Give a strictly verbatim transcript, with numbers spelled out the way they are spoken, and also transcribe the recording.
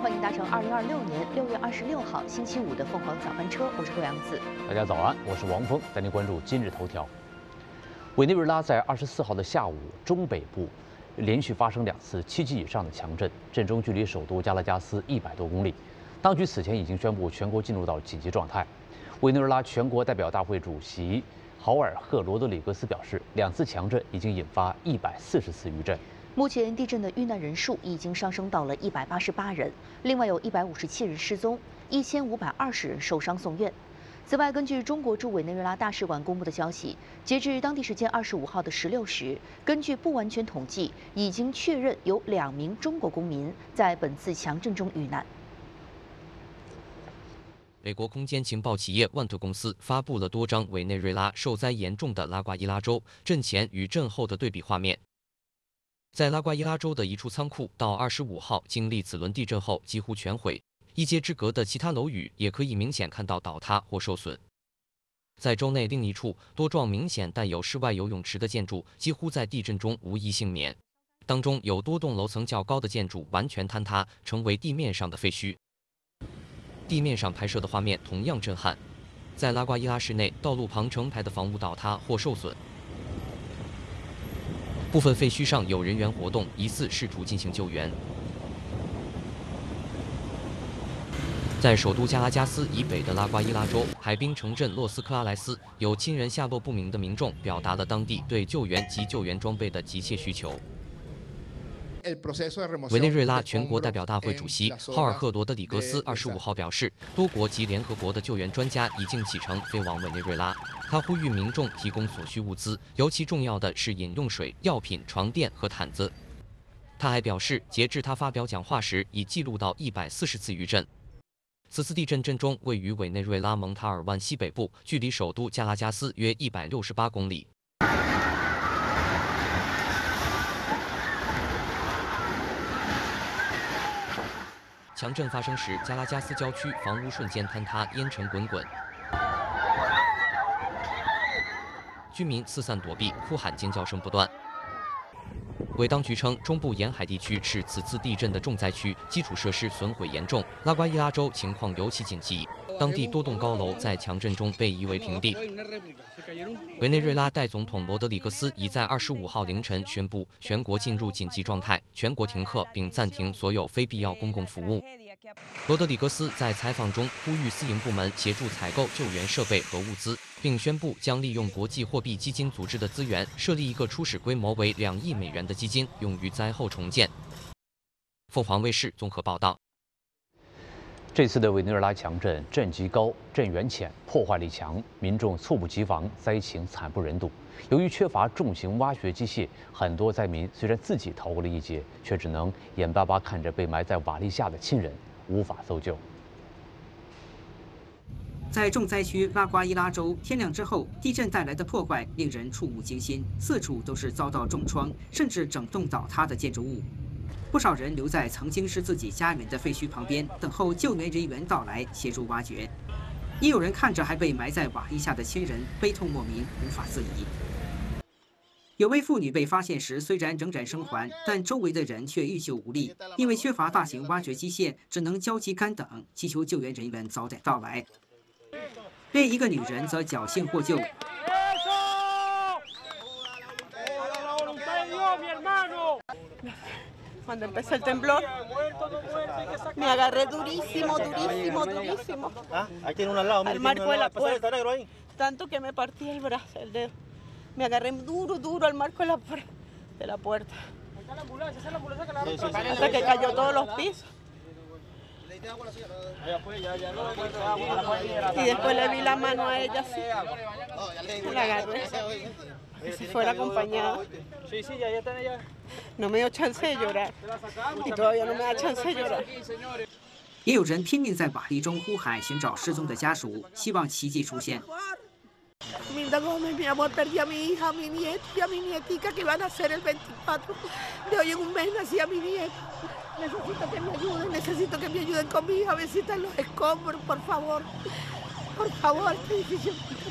欢迎搭乘二零二六年六月二十六号星期五的凤凰早班车，我是郭阳子。 大家早安，我是王峰，带您关注今日头条。委内瑞拉在二十四号的下午，中北部连续发生两次七级以上的强震，震中距离首都加拉加斯一百多公里。当局此前已经宣布全国进入到紧急状态。委内瑞拉全国代表大会主席豪尔赫罗德里格斯表示，两次强震已经引发一百四十次余震。 目前地震的遇难人数已经上升到了一百八十八人，另外有一百五十七人失踪，一千五百二十人受伤送院。此外，根据中国驻委内瑞拉大使馆公布的消息，截至当地时间二十五号的十六时，根据不完全统计，已经确认有两名中国公民在本次强震中遇难。 美国空间情报企业万特公司发布了多张委内瑞拉受灾严重的拉瓜伊拉州震前与震后的对比画面。 在拉瓜伊拉州的一处仓库，到二十五号经历此轮地震后几乎全毁，一街之隔的其他楼宇也可以明显看到倒塌或受损。在州内另一处多幢明显带有室外游泳池的建筑，几乎在地震中无一幸免，当中有多栋楼层较高的建筑完全坍塌，成为地面上的废墟。地面上拍摄的画面同样震撼，在拉瓜伊拉市内，道路旁成排的房屋倒塌或受损。 部分废墟上有人员活动，疑似试图进行救援。在首都加拉加斯以北的拉瓜伊拉州海滨城镇洛斯克拉莱斯，有亲人下落不明的民众表达了当地对救援及救援装备的急切需求。委内瑞拉全国代表大会主席豪尔赫罗德里格斯二十五号表示，多国及联合国的救援专家已经启程飞往委内瑞拉。 他呼吁民众提供所需物资，尤其重要的是饮用水、药品、床垫和毯子。他还表示，截至他发表讲话时，已记录到一百四十次余震。此次地震震中位于委内瑞拉蒙塔尔湾西北部，距离首都加拉加斯约一百六十八公里。强震发生时，加拉加斯郊区房屋瞬间坍塌，烟尘滚滚。 居民四散躲避，呼喊尖叫声不断。委当局称，中部沿海地区是此次地震的重灾区，基础设施损毁严重。拉瓜伊拉州情况尤其紧急，当地多栋高楼在强震中被夷为平地。委内瑞拉代总统罗德里格斯已在二十五号凌晨宣布，全国进入紧急状态，全国停课并暂停所有非必要公共服务。 罗德里格斯在采访中呼吁私营部门协助采购救援设备和物资，并宣布将利用国际货币基金组织的资源，设立一个初始规模为两亿美元的基金，用于灾后重建。凤凰卫视综合报道。 这次的委内瑞拉强震震级高、震源浅、破坏力强，民众猝不及防，灾情惨不忍睹。由于缺乏重型挖掘机械，很多灾民虽然自己逃过了一劫，却只能眼巴巴看着被埋在瓦砾下的亲人。 无法搜救。 在重灾区拉瓜伊拉州，天亮之后，地震带来的破坏令人触目惊心，四处都是遭到重创，甚至整栋倒塌的建筑物。不少人留在曾经是自己家园的废墟旁边，等候救援人员到来协助挖掘。也有人看着还被埋在瓦砾下的亲人，悲痛莫名，无法自已。 有位妇女被发现时，虽然仍然生还，但周围的人却欲救无力，因为缺乏大型挖掘机械，只能焦急干等，祈求救援人员早点到来。另一个女人则侥幸获救。 Cuando empezó el temblor, me agarré durísimo, durísimo, durísimo. Ah, ahí tiene una al lado, mire, Al marco de la puerta. Está negro ahí. Tanto que me partí el brazo, el dedo. Me agarré duro, duro al marco de la, de la puerta. Hasta que cayó todos los pisos. Y después le vi la mano a ella así. La agarré. Que si fuera acompañada. No me dio chance de llorar. Y todavía no me da chance de llorar. 也有人拼命在瓦砾中呼喊，寻找失踪的家属，希望奇迹出现。 Milda Gómez, mi amor, perdí a mi hija, a mi nieta y a mi nietica que van a ser el veinticuatro de hoy en un mes nací a mi nieta. Necesito que me ayuden, necesito que me ayuden con mi hija, a ver si están los escombros, por favor. Por favor, qué difícil.